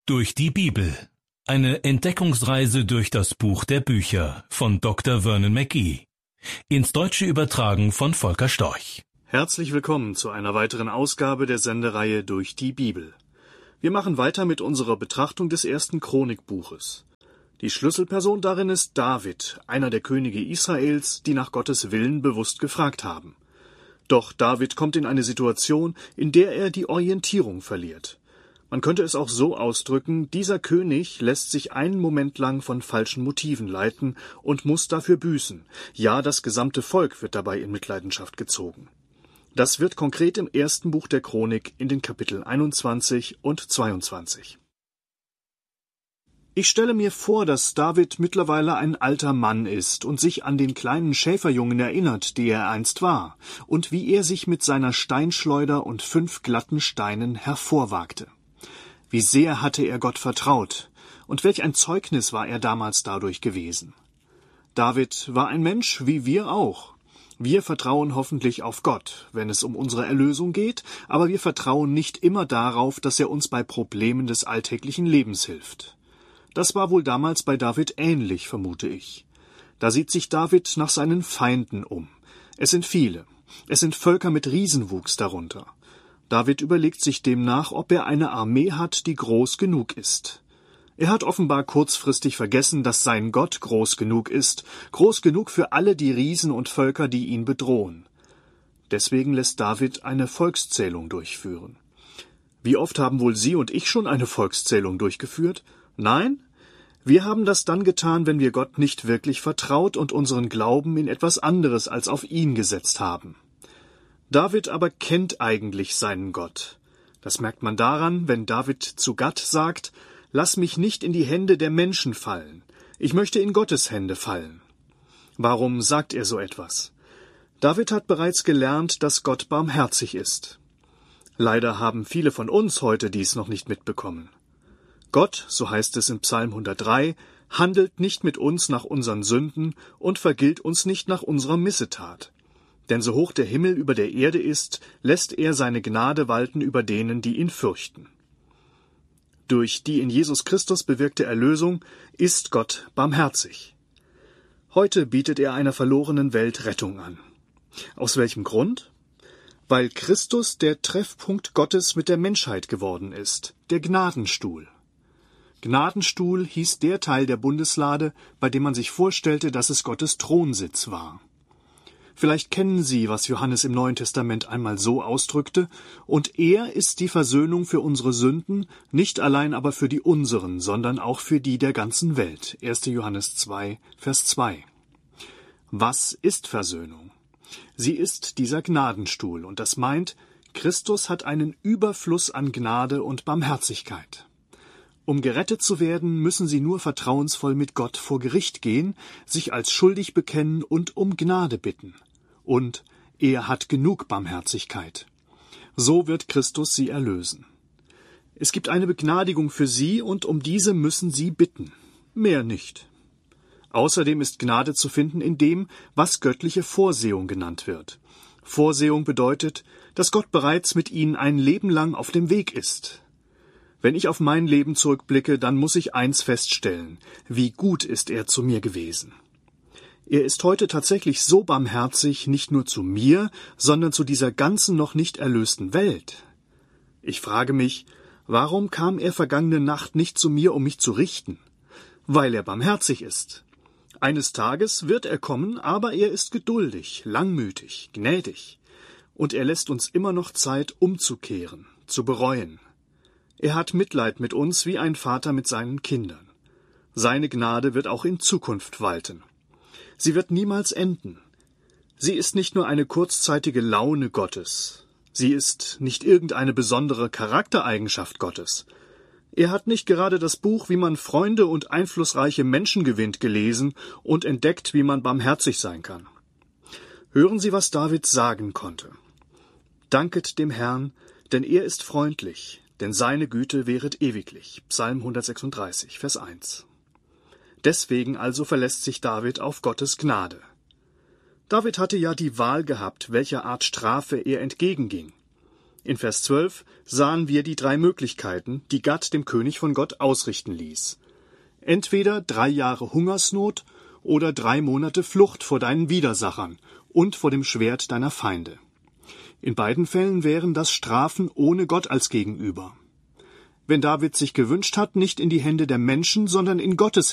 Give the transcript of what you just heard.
Durch die Bibel. Eine Entdeckungsreise durch das Buch der Bücher von Dr. Vernon McGee. Ins Deutsche übertragen von Volker Storch. Herzlich willkommen zu einer weiteren Ausgabe der Sendereihe Durch die Bibel. Wir machen weiter mit unserer Betrachtung des ersten Chronikbuches. Die Schlüsselperson darin ist David, einer der Könige Israels, die nach Gottes Willen bewusst gefragt haben. Doch David kommt in eine Situation, in der er die Orientierung verliert. Man könnte es auch so ausdrücken, dieser König lässt sich einen Moment lang von falschen Motiven leiten und muss dafür büßen. Ja, das gesamte Volk wird dabei in Mitleidenschaft gezogen. Das wird konkret im ersten Buch der Chronik in den Kapiteln 21 und 22. Ich stelle mir vor, dass David mittlerweile ein alter Mann ist und sich an den kleinen Schäferjungen erinnert, der er einst war, und wie er sich mit seiner Steinschleuder und 5 glatten Steinen hervorwagte. Wie sehr hatte er Gott vertraut, und welch ein Zeugnis war er damals dadurch gewesen. David war ein Mensch wie wir auch. Wir vertrauen hoffentlich auf Gott, wenn es um unsere Erlösung geht, aber wir vertrauen nicht immer darauf, dass er uns bei Problemen des alltäglichen Lebens hilft. Das war wohl damals bei David ähnlich, vermute ich. Da sieht sich David nach seinen Feinden um. Es sind viele. Es sind Völker mit Riesenwuchs darunter. David überlegt sich demnach, ob er eine Armee hat, die groß genug ist. Er hat offenbar kurzfristig vergessen, dass sein Gott groß genug ist, groß genug für alle die Riesen und Völker, die ihn bedrohen. Deswegen lässt David eine Volkszählung durchführen. Wie oft haben wohl Sie und ich schon eine Volkszählung durchgeführt? Nein? Wir haben das dann getan, wenn wir Gott nicht wirklich vertraut und unseren Glauben in etwas anderes als auf ihn gesetzt haben. David aber kennt eigentlich seinen Gott. Das merkt man daran, wenn David zu Gad sagt: »Lass mich nicht in die Hände der Menschen fallen. Ich möchte in Gottes Hände fallen.« Warum sagt er so etwas? David hat bereits gelernt, dass Gott barmherzig ist. Leider haben viele von uns heute dies noch nicht mitbekommen. Gott, so heißt es im Psalm 103, handelt nicht mit uns nach unseren Sünden und vergilt uns nicht nach unserer Missetat. Denn so hoch der Himmel über der Erde ist, lässt er seine Gnade walten über denen, die ihn fürchten. Durch die in Jesus Christus bewirkte Erlösung ist Gott barmherzig. Heute bietet er einer verlorenen Welt Rettung an. Aus welchem Grund? Weil Christus der Treffpunkt Gottes mit der Menschheit geworden ist, der Gnadenstuhl. Gnadenstuhl hieß der Teil der Bundeslade, bei dem man sich vorstellte, dass es Gottes Thronsitz war. Vielleicht kennen Sie, was Johannes im Neuen Testament einmal so ausdrückte: Und er ist die Versöhnung für unsere Sünden, nicht allein aber für die unseren, sondern auch für die der ganzen Welt. 1. Johannes 2, Vers 2. Was ist Versöhnung? Sie ist dieser Gnadenstuhl, und das meint, Christus hat einen Überfluss an Gnade und Barmherzigkeit. Um gerettet zu werden, müssen sie nur vertrauensvoll mit Gott vor Gericht gehen, sich als schuldig bekennen und um Gnade bitten. Und er hat genug Barmherzigkeit. So wird Christus sie erlösen. Es gibt eine Begnadigung für sie, und um diese müssen sie bitten. Mehr nicht. Außerdem ist Gnade zu finden in dem, was göttliche Vorsehung genannt wird. Vorsehung bedeutet, dass Gott bereits mit ihnen ein Leben lang auf dem Weg ist. Wenn ich auf mein Leben zurückblicke, dann muss ich eins feststellen: Wie gut ist er zu mir gewesen. Er ist heute tatsächlich so barmherzig, nicht nur zu mir, sondern zu dieser ganzen noch nicht erlösten Welt. Ich frage mich, warum kam er vergangene Nacht nicht zu mir, um mich zu richten? Weil er barmherzig ist. Eines Tages wird er kommen, aber er ist geduldig, langmütig, gnädig. Und er lässt uns immer noch Zeit, umzukehren, zu bereuen. Er hat Mitleid mit uns wie ein Vater mit seinen Kindern. Seine Gnade wird auch in Zukunft walten. Sie wird niemals enden. Sie ist nicht nur eine kurzzeitige Laune Gottes. Sie ist nicht irgendeine besondere Charaktereigenschaft Gottes. Er hat nicht gerade das Buch, wie man Freunde und einflussreiche Menschen gewinnt, gelesen und entdeckt, wie man barmherzig sein kann. Hören Sie, was David sagen konnte. Danket dem Herrn, denn er ist freundlich, denn seine Güte währet ewiglich. Psalm 136, Vers 1. Deswegen also verlässt sich David auf Gottes Gnade. David hatte ja die Wahl gehabt, welcher Art Strafe er entgegenging. In Vers 12 sahen wir die 3 Möglichkeiten, die Gad dem König von Gott ausrichten ließ. Entweder 3 Jahre Hungersnot oder 3 Monate Flucht vor deinen Widersachern und vor dem Schwert deiner Feinde. In beiden Fällen wären das Strafen ohne Gott als Gegenüber. Wenn David sich gewünscht hat, nicht in die Hände der Menschen, sondern in Gottes